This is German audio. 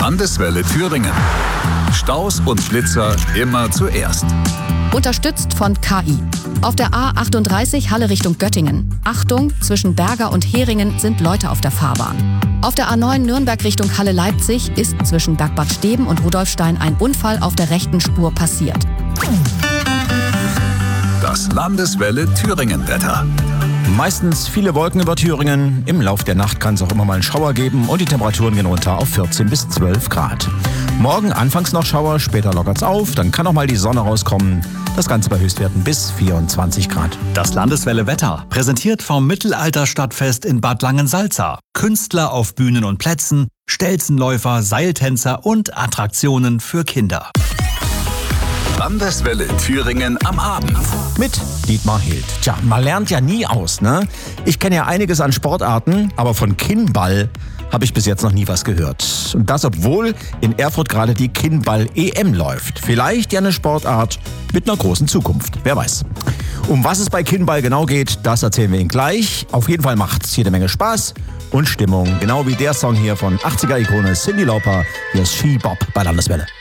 Landeswelle Thüringen. Staus und Blitzer immer zuerst. Unterstützt von KI. Auf der A38 Halle Richtung Göttingen. Achtung, zwischen Berger und Heringen sind Leute auf der Fahrbahn. Auf der A9 Nürnberg Richtung Halle Leipzig ist zwischen Bergbad Steben und Rudolfstein ein Unfall auf der rechten Spur passiert. Das Landeswelle Thüringen-Wetter. Meistens viele Wolken über Thüringen. Im Lauf der Nacht kann es auch immer mal einen Schauer geben und die Temperaturen gehen runter auf 14 bis 12 Grad. Morgen anfangs noch Schauer, später lockert's auf, dann kann auch mal die Sonne rauskommen. Das Ganze bei Höchstwerten bis 24 Grad. Das Landeswelle Wetter, präsentiert vom Mittelalterstadtfest in Bad Langensalza. Künstler auf Bühnen und Plätzen, Stelzenläufer, Seiltänzer und Attraktionen für Kinder. Landeswelle Thüringen am Abend. Mit Dietmar Hild. Tja, man lernt ja nie aus, ne? Ich kenne ja einiges an Sportarten, aber von Kinnball habe ich bis jetzt noch nie was gehört. Und das, obwohl in Erfurt gerade die Kinnball-EM läuft. Vielleicht ja eine Sportart mit einer großen Zukunft, wer weiß. Um was es bei Kinnball genau geht, das erzählen wir Ihnen gleich. Auf jeden Fall macht's jede Menge Spaß und Stimmung. Genau wie der Song hier von 80er-Ikone Cyndi Lauper. Hier ist Ski Bob bei Landeswelle.